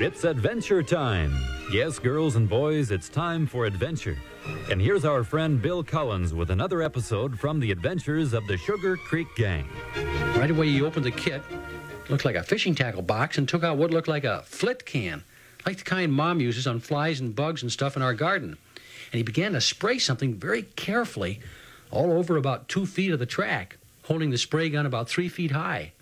It's adventure time. Yes, girls and boys, it's time for adventure. And here's our friend Bill Collins with another episode from the adventures of the Sugar Creek Gang. Right away, he opened the kit, looked like a fishing tackle box, and took out what looked like a flit can, like the kind Mom uses on flies and bugs and stuff in our garden. And he began to spray something very carefully all over about 2 feet of the track, holding the spray gun about 3 feet high.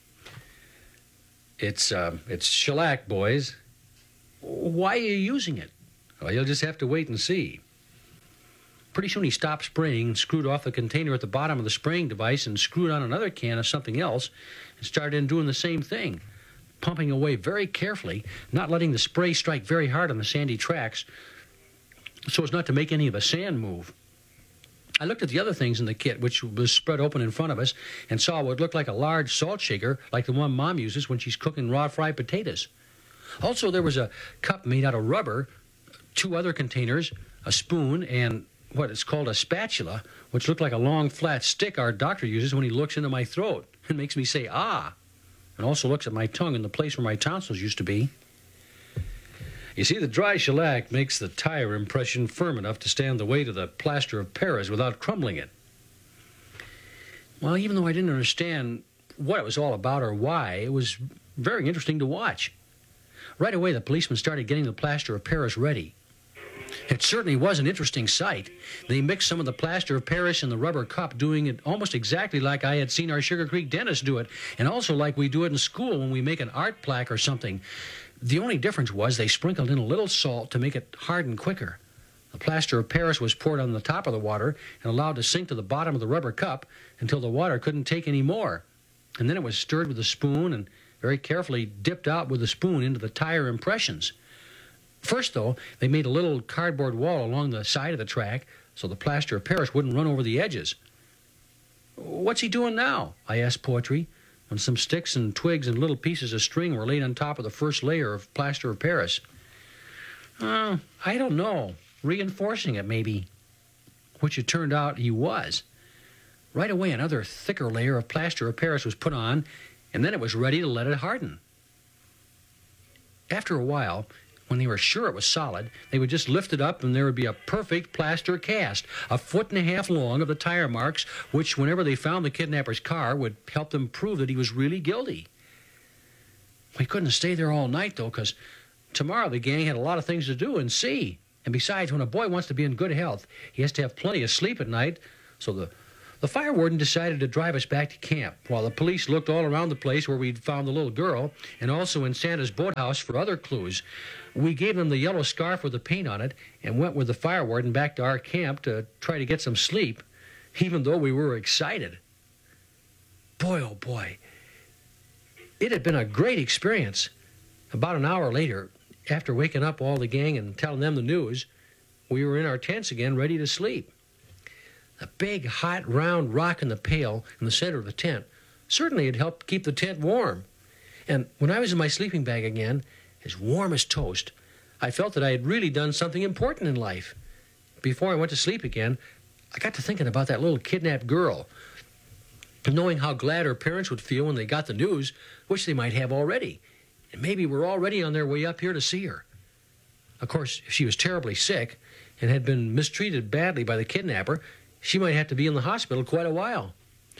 It's shellac, boys. Why are you using it? Well, you'll just have to wait and see. Pretty soon he stopped spraying and screwed off the container at the bottom of the spraying device and screwed on another can of something else and started in doing the same thing, pumping away very carefully, not letting the spray strike very hard on the sandy tracks so as not to make any of the sand move. I looked at the other things in the kit, which was spread open in front of us, and saw what looked like a large salt shaker, like the one Mom uses when she's cooking raw fried potatoes. Also, there was a cup made out of rubber, 2 other containers, a spoon, and what is called a spatula, which looked like a long, flat stick our doctor uses when he looks into my throat and makes me say, ah, and also looks at my tongue in the place where my tonsils used to be. You see, the dry shellac makes the tire impression firm enough to stand the weight of the plaster of Paris without crumbling it. Well, even though I didn't understand what it was all about or why, it was very interesting to watch. Right away, the policeman started getting the plaster of Paris ready. It certainly was an interesting sight. They mixed some of the plaster of Paris in the rubber cup, doing it almost exactly like I had seen our Sugar Creek dentist do it, and also like we do it in school when we make an art plaque or something. The only difference was they sprinkled in a little salt to make it harden quicker. The plaster of Paris was poured on the top of the water and allowed to sink to the bottom of the rubber cup until the water couldn't take any more. And then it was stirred with a spoon and very carefully dipped out with a spoon into the tire impressions. First, though, they made a little cardboard wall along the side of the track so the plaster of Paris wouldn't run over the edges. "What's he doing now?" I asked Poetry, when some sticks and twigs and little pieces of string were laid on top of the first layer of plaster of Paris. I don't know. Reinforcing it, maybe." Which it turned out he was. Right away, another thicker layer of plaster of Paris was put on, and then it was ready to let it harden. After a while, when they were sure it was solid, they would just lift it up and there would be a perfect plaster cast, 1.5 feet long of the tire marks, which, whenever they found the kidnapper's car, would help them prove that he was really guilty. We couldn't stay there all night, though, because tomorrow the gang had a lot of things to do and see. And besides, when a boy wants to be in good health, he has to have plenty of sleep at night. So the fire warden decided to drive us back to camp, while the police looked all around the place where we'd found the little girl, and also in Santa's boathouse for other clues. We gave them the yellow scarf with the paint on it and went with the fire warden back to our camp to try to get some sleep, even though we were excited. Boy, oh boy, it had been a great experience. About an hour later, after waking up all the gang and telling them the news, we were in our tents again, ready to sleep. The big, hot, round rock in the pail in the center of the tent certainly had helped keep the tent warm. And when I was in my sleeping bag again, as warm as toast, I felt that I had really done something important in life. Before I went to sleep again, I got to thinking about that little kidnapped girl, knowing how glad her parents would feel when they got the news, which they might have already, and maybe were already on their way up here to see her. Of course, if she was terribly sick and had been mistreated badly by the kidnapper, she might have to be in the hospital quite a while.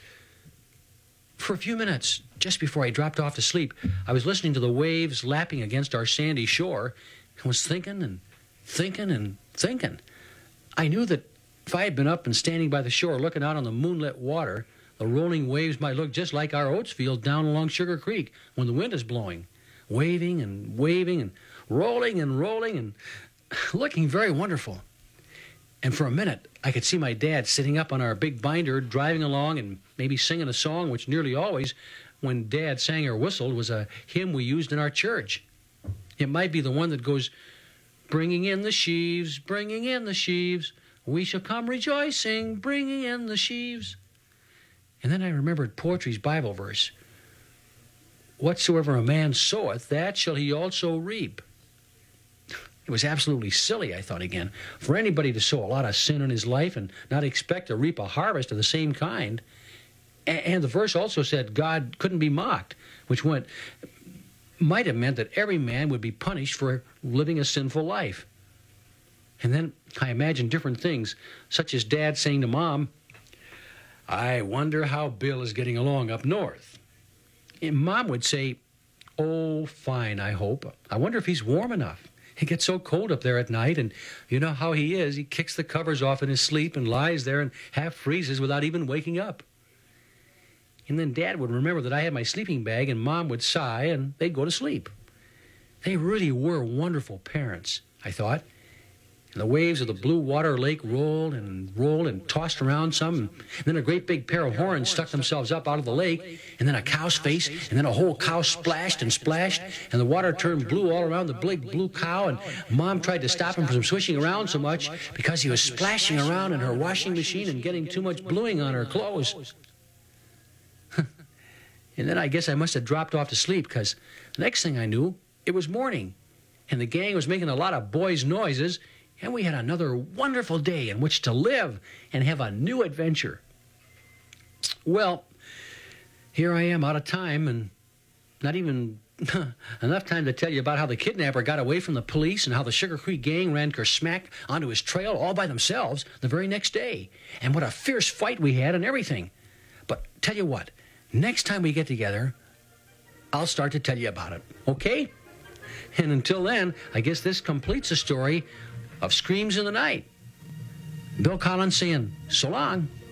For a few minutes, just before I dropped off to sleep, I was listening to the waves lapping against our sandy shore and was thinking and thinking and thinking. I knew that if I had been up and standing by the shore looking out on the moonlit water, the rolling waves might look just like our oats field down along Sugar Creek when the wind is blowing, waving and rolling and looking very wonderful. And for a minute, I could see my dad sitting up on our big binder, driving along and maybe singing a song, which nearly always, when Dad sang or whistled, was a hymn we used in our church. It might be the one that goes, "Bringing in the sheaves, bringing in the sheaves, we shall come rejoicing, bringing in the sheaves." And then I remembered Poetry's Bible verse, "Whatsoever a man soweth, that shall he also reap." It was absolutely silly, I thought again, for anybody to sow a lot of sin in his life and not expect to reap a harvest of the same kind. And the verse also said God couldn't be mocked, which went, might have meant that every man would be punished for living a sinful life. And then I imagined different things, such as Dad saying to Mom, "I wonder how Bill is getting along up north." And Mom would say, "Oh, fine, I hope. I wonder if he's warm enough. It gets so cold up there at night, and you know how he is. He kicks the covers off in his sleep and lies there and half freezes without even waking up." And then Dad would remember that I had my sleeping bag, and Mom would sigh, and they'd go to sleep. They really were wonderful parents, I thought. And the waves of the blue water lake rolled and tossed around some, and then a great big pair of horns stuck themselves up out of the lake, and then a cow's face, and then a whole cow splashed and splashed, and the water turned blue all around the big blue cow, and Mom tried to stop him from swishing around so much because he was splashing around in her washing machine and getting too much bluing on her clothes. And then I guess I must have dropped off to sleep, because the next thing I knew, it was morning, and the gang was making a lot of boys' noises, and we had another wonderful day in which to live and have a new adventure. Well, here I am out of time, and not even enough time to tell you about how the kidnapper got away from the police and how the Sugar Creek gang ran kersmack onto his trail all by themselves the very next day, and what a fierce fight we had and everything. But tell you what, next time we get together, I'll start to tell you about it, okay? And until then, I guess this completes the story of Screams in the Night. Bill Collins saying so long.